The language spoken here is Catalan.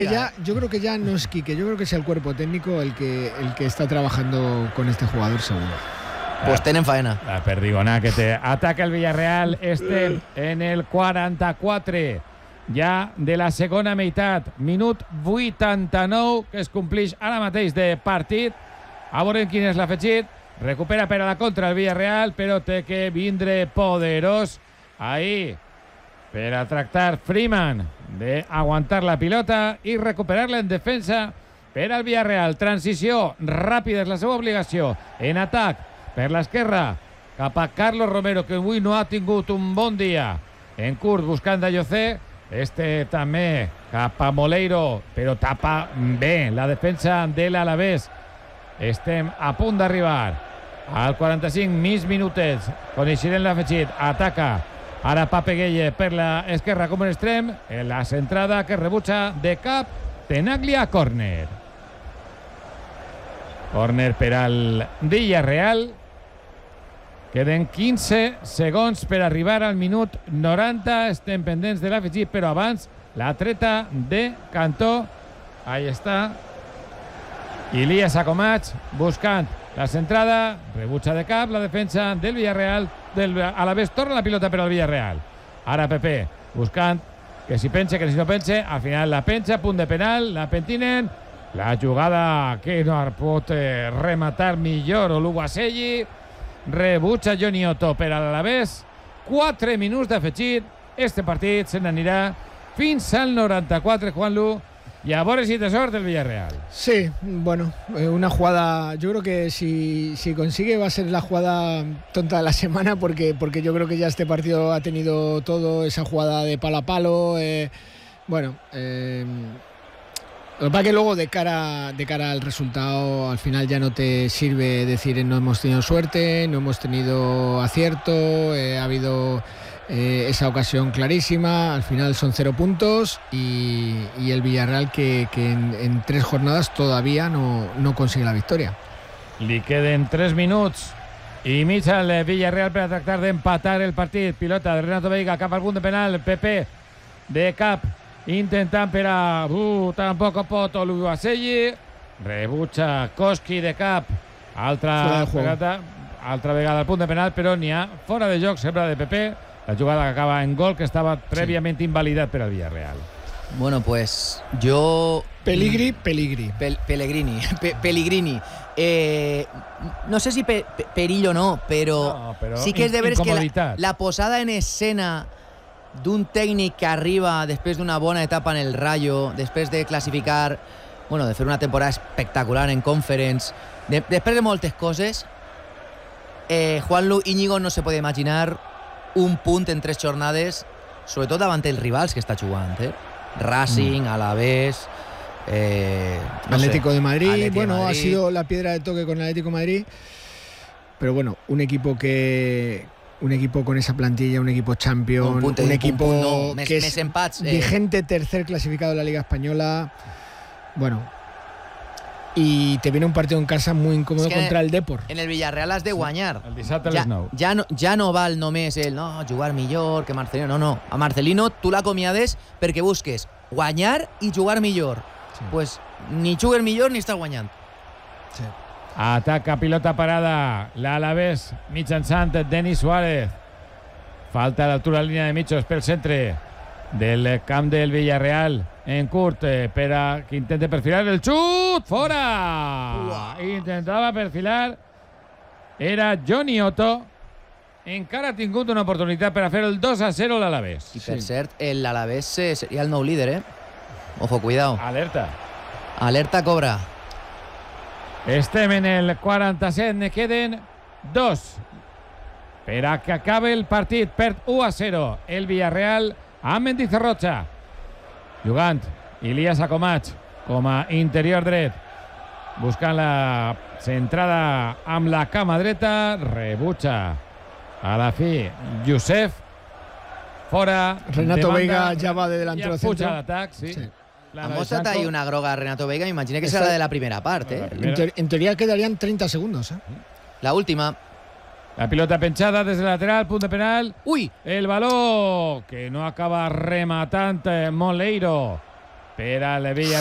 Yo creo que ya no es Quique, yo creo que es el cuerpo técnico el que está trabajando con este jugador seguro. Pues tenen faena. La perdigona que te ataca el Villarreal en el 44 ja de la segona meitat. Minut 89 que es complix ara mateix de partit. A veure quin és l'afegit. Recupera per a la contra el Villarreal, però té que vindre poderós ahí per a tractar Freeman de aguantar la pilota i recuperar-la en defensa per al Villarreal. Transició ràpida és la seva obligació. En atac per l'esquerra cap a Carlos Romero, que avui no ha tingut un bon dia. En curt buscant a José. També cap a Moleiro, però tapa bé la defensa de l'Alavés. Estem a punt d'arribar al 45 mig minutets. Coneixerem l'afegit. Ataca ara Pape Gueye per l'esquerra com un extrem. La centrada que rebutja de cap Tenaglia. Córner. Córner per al Villarreal. Queden 15 segons per arribar al minut 90. Estem pendents de l'afegit, però abans la treta de Cantó. Ahí està. Ilías Acomach buscant la centrada. Rebutja de cap la defensa del Villarreal. A la vez torna la pilota per al Villarreal. Ara Pepe buscant que si pense, que si no pense. Al final la penja, punt de penal. La pentinen. La jugada que no pot rematar millor Oluwaseyi. Rebutja Johnny Otto per a l'Alavés. 4 minuts d'afegit. Este partit se n'anirà fins al 94, Juanlu. Y a veure si te sort el Villarreal. Sí, bueno, una jugada, yo creo que si consigue va a ser la jugada tonta de la semana, porque yo creo que ya este partido ha tenido todo, esa jugada de palo a palo. Lo que pasa es que luego de cara al resultado, al final ya no te sirve decir no hemos tenido suerte, no hemos tenido acierto, ha habido esa ocasión clarísima. Al final son 0 puntos y el Villarreal que en 3 jornadas todavía no consigue la victoria. Li queden 3 minuts i mig al Villarreal per a tractar d'empatar el partit. Pilota de Renato Veiga cap al punt de penal. Pepe de cap intentant per a... tampoc pot Oluwaseyi. Rebutja Koski de cap. Altra vegada al punt de penal, però n'hi ha fora de joc, sempre de Pepe. La jugada que acaba en gol, que estava prèviament invalidat per al Villarreal. Bueno, pues yo... Pellegrini. No sé si perill o no, però sí que és de veres que la posada en escena d'un tècnic que arriba després d'una bona etapa en el Rayo, després de classificar, bueno, de fer una temporada espectacular en Conference, després de moltes coses, Juanlu, Íñigo no se pot imaginar un punt en 3 jornades, sobretot davant els rivals que està jugant, Racing, Alavés, Atlético de Madrid. Bueno, ha sido la piedra de toque con el Atlético de Madrid, pero bueno, un equipo con esa plantilla, un equipo champion, un equipo que es vigente tercer clasificado de la Liga Española. Bueno, y te viene un partido en casa muy incómodo contra el Depor. En el Villarreal has de guanyar. El dissabte a les 9. Ja no val només el jugar millor que Marcelino. No. A Marcelino tu l'acomiades perquè busques guanyar i jugar millor. Sí. Pues ni jugues millor ni estàs guanyant. Sí. Ataca, pilota parada l'Alavés mitjançant Denis Suárez. Falta a l'altura de la línia de mitjos pel centre del camp del Villarreal. En curt per a que intente perfilar el xut. Fora! Intentava perfilar. Era Johnny Otto. Encara ha tingut una oportunitat per a fer el 2-0 l'Alavés. I per cert, l'Alavés seria el nou líder, Ojo, cuidado. Alerta cobra. Estem en el 47, ne queden 2 per a que acabe el partit. Perd 1-0 el Villarreal a Mendizorrocha. Jugant Ilías Acomach com a interior dret, buscant la centrada amb la cama dreta. Rebutja a la fi Josef. Fora. Renato Veiga ja va de delantero centro. Puja l'atac, sí. Ha mostrat ahí una groga a Renato Veiga. M'imagino que serà de la primera part. En teoría quedarían 30 segundos. La última. La pilota penjada des de lateral, punt de penal. Ui! El baló que no acaba rematant Moleiro. per al Villarreal.